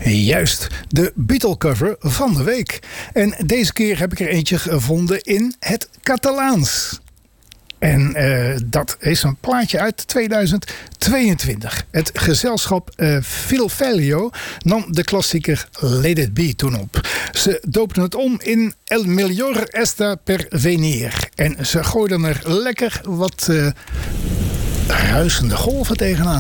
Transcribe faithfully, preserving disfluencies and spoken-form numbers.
Juist, de Beatle cover van de week. En deze keer heb ik er eentje gevonden in het Catalaans. En uh, dat is een plaatje uit tweeduizend tweeëntwintig. Het gezelschap uh, Filfelio nam de klassieker Let It Be toen op. Ze doopten het om in El Mejor Está Per Venir. En ze gooiden er lekker wat uh, ruisende golven tegenaan.